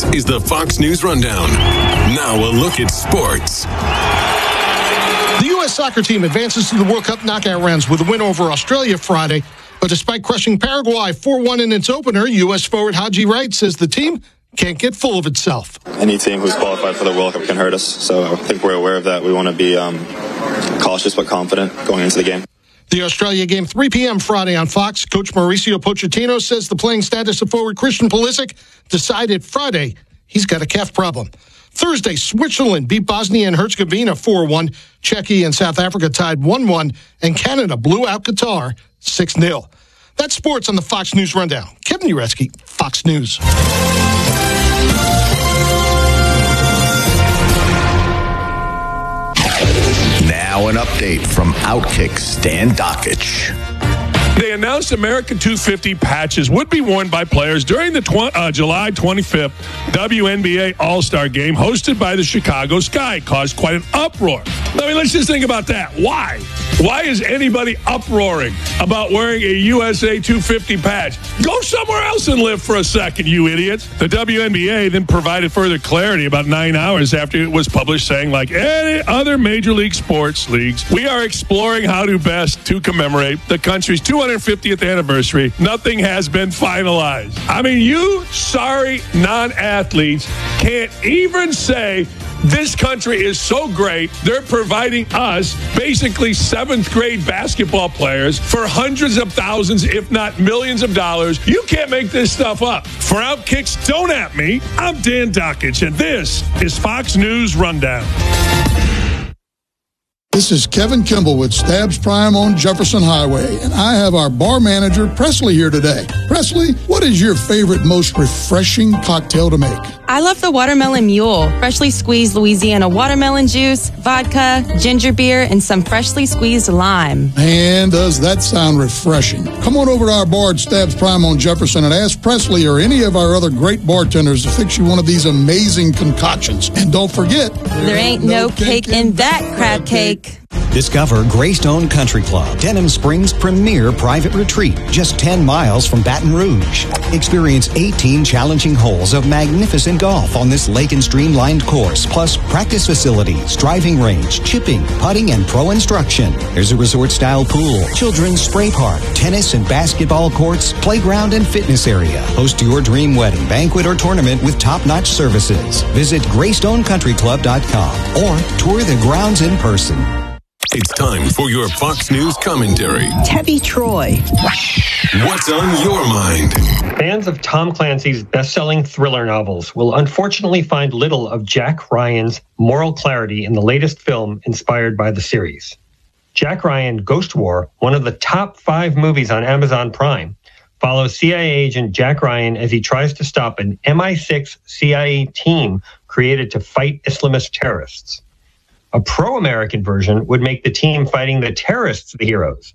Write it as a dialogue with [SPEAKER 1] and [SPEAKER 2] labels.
[SPEAKER 1] This is the Fox News Rundown. Now a look at sports.
[SPEAKER 2] The U.S. soccer team advances to the World Cup knockout rounds with a win over Australia Friday. But despite crushing Paraguay 4-1 in its opener, U.S. forward Haji Wright says the team can't get full of itself.
[SPEAKER 3] Any team who's qualified for the World Cup can hurt us, so I think we're aware of that. We want to be cautious but confident going into the game.
[SPEAKER 2] The Australia game, 3 p.m. Friday on Fox. Coach Mauricio Pochettino says the playing status of forward Christian Pulisic decided Friday he's got a calf problem. Thursday, Switzerland beat Bosnia and Herzegovina 4-1. Czechia and South Africa tied 1-1. And Canada blew out Qatar 6-0. That's sports on the Fox News Rundown. Kevin Uretsky, Fox News.
[SPEAKER 4] Now an update from Outkick Stan Dakich.
[SPEAKER 5] They announced American 250 patches would be worn by players during the July 25th WNBA All-Star Game hosted by the Chicago Sky. Caused quite an uproar. Let's just think about that. Why? Why is anybody uproaring about wearing a USA 250 patch? Go somewhere else and live for a second, you idiots. The WNBA then provided further clarity about 9 hours after it was published, saying, like any other major league sports leagues, we are exploring how to best to commemorate the country's 250th anniversary. Nothing has been finalized. You sorry non-athletes can't even say this country is so great, they're providing us basically 7th grade basketball players for hundreds of thousands, if not millions of dollars. You can't make this stuff up. For Outkick's Don't At Me, I'm Dan Dakich, and this is Fox News Rundown.
[SPEAKER 6] This is Kevin Kimball with Stabs Prime on Jefferson Highway, and I have our bar manager, Presley, here today. Presley, what is your favorite, most refreshing cocktail to make?
[SPEAKER 7] I love the Watermelon Mule. Freshly squeezed Louisiana watermelon juice, vodka, ginger beer, and some freshly squeezed lime.
[SPEAKER 6] Man, does that sound refreshing. Come on over to our bar at Stabs Prime on Jefferson and ask Presley or any of our other great bartenders to fix you one of these amazing concoctions. And don't forget,
[SPEAKER 7] there ain't no cake in that crab cake.
[SPEAKER 8] Discover Greystone Country Club, Denham Springs' premier private retreat, just 10 miles from Baton Rouge. Experience 18 challenging holes of magnificent golf on this lake and streamlined course, plus practice facilities, driving range, chipping, putting, and pro instruction. There's a resort-style pool, children's spray park, tennis and basketball courts, playground and fitness area. Host your dream wedding, banquet, or tournament with top-notch services. Visit GreystonecountryClub.com or tour the grounds in person.
[SPEAKER 1] It's time for your Fox News commentary.
[SPEAKER 9] Tebby Troy.
[SPEAKER 1] What's on your mind?
[SPEAKER 10] Fans of Tom Clancy's best-selling thriller novels will unfortunately find little of Jack Ryan's moral clarity in the latest film inspired by the series. Jack Ryan, Ghost War, one of the top 5 movies on Amazon Prime, follows CIA agent Jack Ryan as he tries to stop an MI6 CIA team created to fight Islamist terrorists. A pro-American version would make the team fighting the terrorists the heroes.